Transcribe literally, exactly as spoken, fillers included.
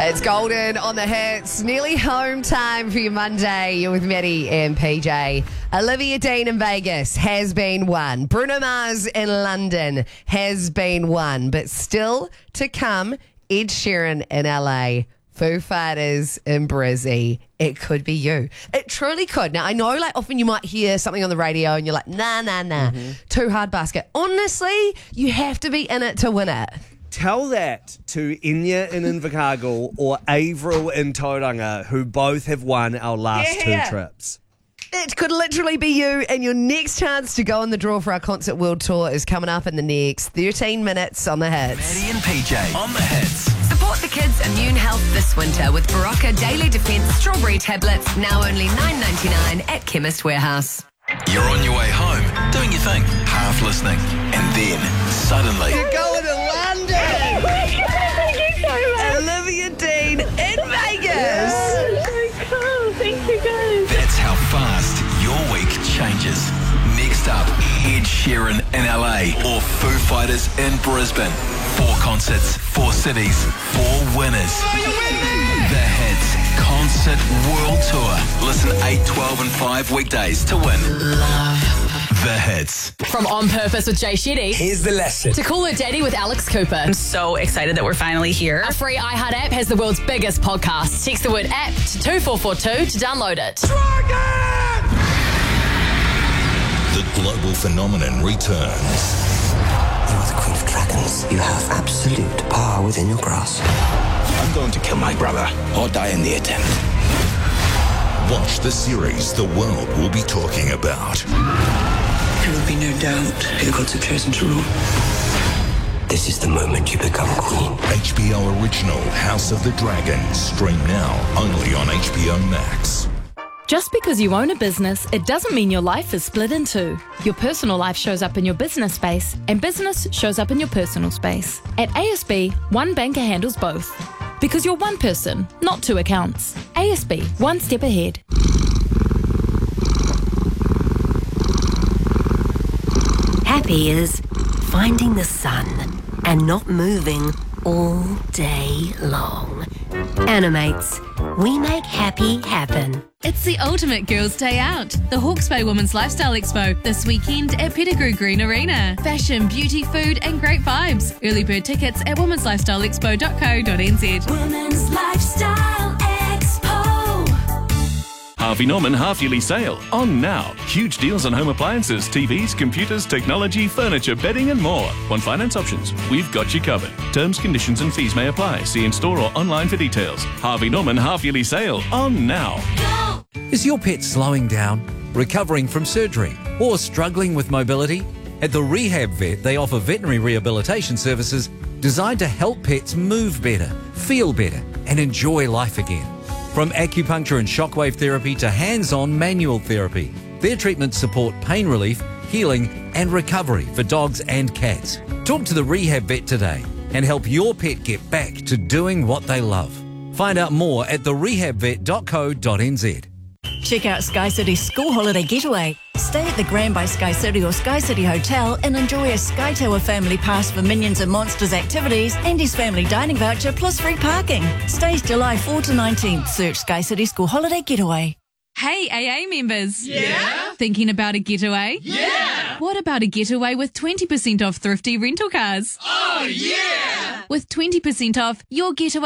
It's Golden on the hits. Nearly home time for your Monday. You're with Maddie and P J. Olivia Dean in Vegas has been one. Bruno Mars in London has been one. But still to come, Ed Sheeran in L A, Foo Fighters in Brizzy. It could be you. It truly could. Now, I know like often you might hear something on the radio and you're like, nah, nah, nah, mm-hmm. too hard basket. Honestly, you have to be in it to win it. Tell that to Inya in Invercargill or Avril in Tauranga, who both have won our last yeah. two trips. It could literally be you, and your next chance to go on the draw for our Concert World Tour is coming up in the next thirteen minutes on the hits. Maddie and P J on the hits. Support the kids' immune health this winter with Barocca Daily Defence Strawberry Tablets, now only nine ninety-nine at Chemist Warehouse. You're on your way home, doing your thing, half listening, and then suddenly... You're going to London! Thank you so much! Olivia Dean in Vegas! Oh, so cool. Thank you, guys. That's how fast your week changes. Next up, Ed Sheeran in L A or Foo Fighters in Brisbane. Four concerts, four cities, four winners. The Hits Concert World Tour. Listen eight, twelve and five weekdays to win. Love The Hits. From On Purpose with Jay Shetty. Here's the lesson. To Call Her Daddy with Alex Cooper. I'm so excited that we're finally here. A free iHeart app has the world's biggest podcast. Text the word app to two four four two to download it. Dragon! The global phenomenon returns. You are the Queen of Dragons. You have absolute power within your grasp. I'm going to kill my brother or die in the attempt. Watch the series the world will be talking about. There will be no doubt who the gods have chosen to rule. This is the moment you become queen. H B O original House of the Dragon. Stream now only on H B O Max. Just because you own a business, it doesn't mean your life is split in two. Your personal life shows up in your business space, and business shows up in your personal space. At A S B, one banker handles both. Because you're one person, not two accounts. A S B, one step ahead. Happy is finding the sun and not moving all day long. Animates. We make happy happen. It's the ultimate girls' day out. The Hawke's Bay Women's Lifestyle Expo this weekend at Pettigrew Green Arena. Fashion, beauty, food and great vibes. Early bird tickets at womens lifestyle expo dot co dot n z. Women's Lifestyle Expo. Harvey Norman half-yearly sale. On now. Huge deals on home appliances, T Vs, computers, technology, furniture, bedding and more. Want finance options? We've got you covered. Terms, conditions and fees may apply. See in store or online for details. Harvey Norman half-yearly sale. On now. Go! Is your pet slowing down, recovering from surgery or struggling with mobility? At the Rehab Vet, they offer veterinary rehabilitation services designed to help pets move better, feel better and enjoy life again. From acupuncture and shockwave therapy to hands-on manual therapy, their treatments support pain relief, healing and recovery for dogs and cats. Talk to the Rehab Vet today and help your pet get back to doing what they love. Find out more at the rehab vet dot co dot n z. Check out Sky City's school holiday getaway. Stay at the Grand by Sky City or Sky City Hotel and enjoy a Sky Tower family pass for Minions and Monsters activities and his family dining voucher plus free parking. Stays July fourth to nineteenth. Search Sky City School Holiday Getaway. Hey, A A members. Yeah? Thinking about a getaway? Yeah! What about a getaway with twenty percent off thrifty rental cars? Oh, yeah! With twenty percent off, your getaway